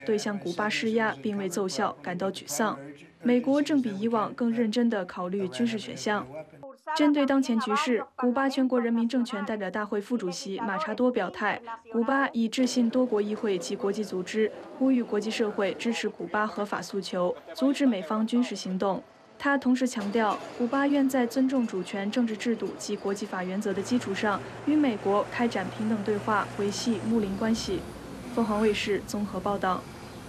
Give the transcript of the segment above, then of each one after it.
对向古巴施压并未奏效感到沮丧。美国正比以往更认真地考虑军事选项。针对当前局势，古巴全国人民政权代表大会副主席马查多表态，古巴已致信多国议会及国际组织，呼吁国际社会支持古巴合法诉求，阻止美方军事行动。他同时强调，古巴愿在尊重主权、政治制度及国际法原则的基础上，与美国开展平等对话，维系睦邻关系。凤凰卫视综合报道。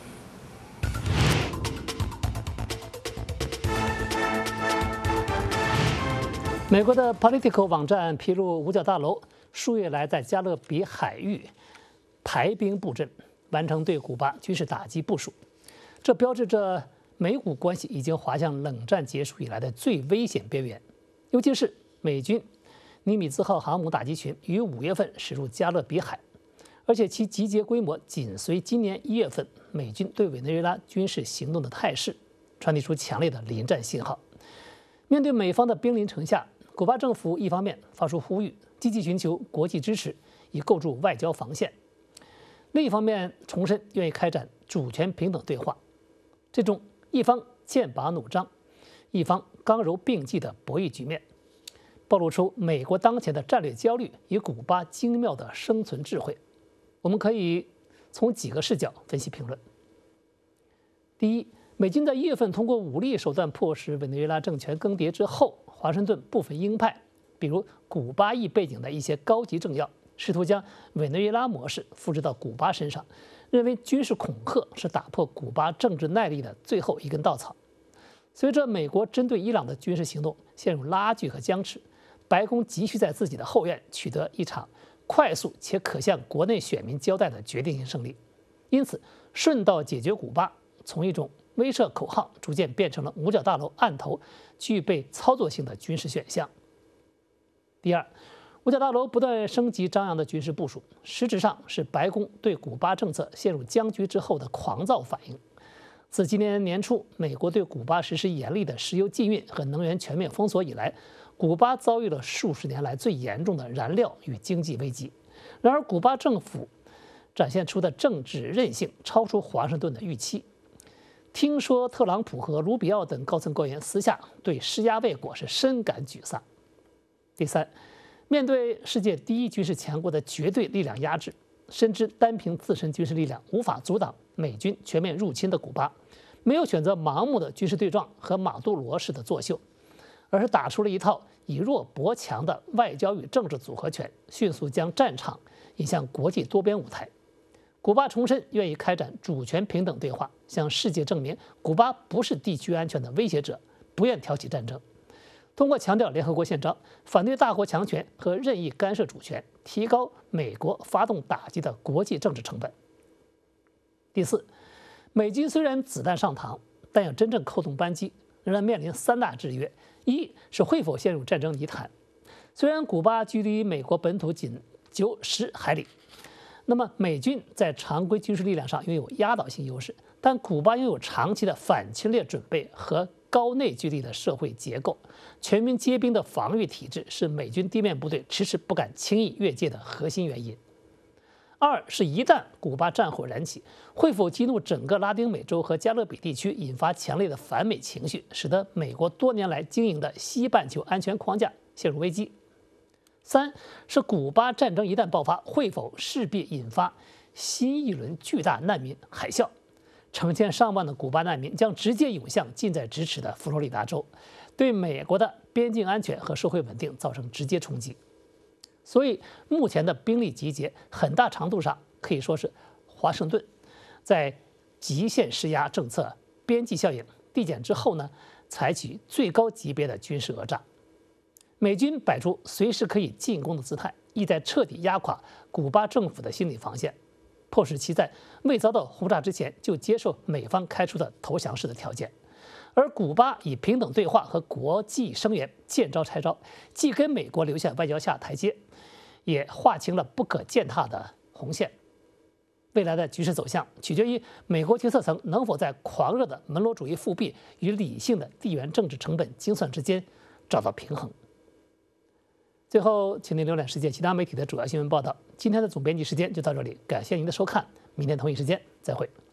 美国的 Politico 网站披露，五角大楼数月来在加勒比海域排兵布阵，完成对古巴军事打击部署。这标志着美古关系已经滑向冷战结束以来的最危险边缘。尤其是美军尼米兹号航母打击群于5月份驶入加勒比海，而且其集结规模紧随今年1月份美军对委内瑞拉军事行动的态势，传递出强烈的临战信号。面对美方的兵临城下，古巴政府一方面发出呼吁，积极寻求国际支持，以构筑外交防线；另一方面重申愿意开展主权平等对话。这种一方剑拔弩张，一方刚柔并济的博弈局面，暴露出美国当前的战略焦虑与古巴精妙的生存智慧。我们可以从几个视角分析评论。第一，美军在1月份通过武力手段迫使委内瑞拉政权更迭之后，华盛顿部分鹰派，比如古巴裔背景的一些高级政要，试图将委内瑞拉模式复制到古巴身上，认为军事恐吓是打破古巴政治耐力的最后一根稻草。随着美国针对伊朗的军事行动陷入拉锯和僵持，白宫急需在自己的后院取得一场快速且可向国内选民交代的决定性胜利，因此顺道解决古巴从一种威慑口号逐渐变成了五角大楼案头具备操作性的军事选项。第二，五角大楼不断升级张扬的军事部署，实质上是白宫对古巴政策陷入僵局之后的狂躁反应。自今年年初美国对古巴实施严厉的石油禁运和能源全面封锁以来，古巴遭遇了数十年来最严重的燃料与经济危机。然而，古巴政府展现出的政治韧性超出华盛顿的预期。听说特朗普和卢比奥等高层官员私下对施压未果是深感沮丧。第三，面对世界第一军事强国的绝对力量压制，深知单凭自身军事力量无法阻挡美军全面入侵的古巴，没有选择盲目的军事对撞和马杜罗式的作秀，而是打出了一套以弱搏强的外交与政治组合拳，迅速将战场引向国际多边舞台。古巴重申愿意开展主权平等对话，向世界证明古巴不是地区安全的威胁者，不愿挑起战争。通过强调联合国宪章，反对大国强权和任意干涉主权，提高美国发动打击的国际政治成本。第四，美军虽然子弹上膛，但要真正扣动扳机，仍然面临3大制约：一是会否陷入战争泥潭。虽然古巴距离美国本土仅90海里，那么美军在常规军事力量上拥有压倒性优势，但古巴拥有长期的反侵略准备和高内聚力的社会结构，全民皆兵的防御体制是美军地面部队迟迟不敢轻易越界的核心原因。二是一旦古巴战火燃起，会否激怒整个拉丁美洲和加勒比地区，引发强烈的反美情绪，使得美国多年来经营的西半球安全框架陷入危机。三是古巴战争一旦爆发，会否势必引发新一轮巨大难民海啸？成千上万的古巴难民将直接涌向近在咫尺的佛罗里达州，对美国的边境安全和社会稳定造成直接冲击。所以，目前的兵力集结很大程度上可以说是华盛顿在极限施压政策、边际效应递减之后呢，采取最高级别的军事讹诈。美军摆出随时可以进攻的姿态，意在彻底压垮古巴政府的心理防线，迫使其在未遭到轰炸之前就接受美方开出的投降式的条件。而古巴以平等对话和国际声援见招拆招，既跟美国留下外交下台阶，也划清了不可践踏的红线。未来的局势走向取决于美国决策层能否在狂热的门罗主义复辟与理性的地缘政治成本精算之间找到平衡。最后，请您浏览世界其他媒体的主要新闻报道。今天的总编辑时间就到这里，感谢您的收看，明天同一时间再会。